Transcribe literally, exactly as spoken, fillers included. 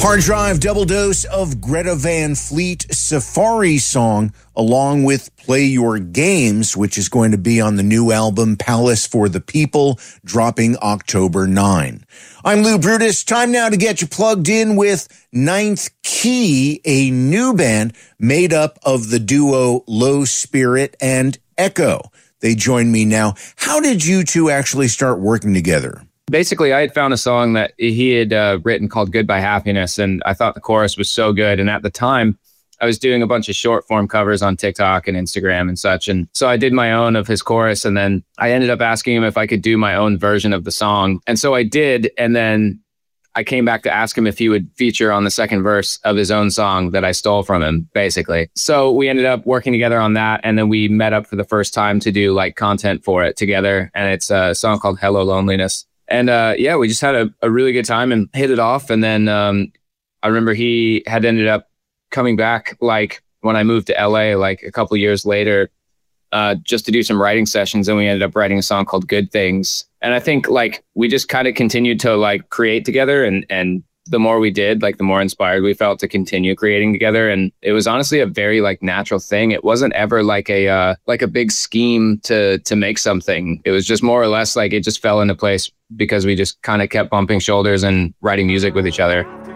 Hard Drive double dose of Greta Van Fleet Safari song, along with Play Your Games, which is going to be on the new album Palace for the People, dropping October ninth. I'm Lou Brutus. Time now to get you plugged in with Ninth Key, a new band made up of the duo Low Spirit and Echo. They join me now. How did you two actually start working together? Basically, I had found a song that he had uh, written called Goodbye Happiness, and I thought the chorus was so good. And at the time, I was doing a bunch of short form covers on TikTok and Instagram and such. And so I did my own of his chorus, and then I ended up asking him if I could do my own version of the song. And so I did. And then I came back to ask him if he would feature on the second verse of his own song that I stole from him, basically. So we ended up working together on that. And then we met up for the first time to do like content for it together. And it's a song called Hello Loneliness. And uh, yeah, we just had a, a really good time and hit it off. And then um, I remember he had ended up coming back like when I moved to L A, like a couple years later, uh, just to do some writing sessions. And we ended up writing a song called Good Things. And I think like we just kind of continued to like create together. And, and the more we did, like the more inspired we felt to continue creating together. And it was honestly a very like natural thing. It wasn't ever like a uh, like a big scheme to to make something. It was just more or less like it just fell into place because we just kind of kept bumping shoulders and writing music with each other.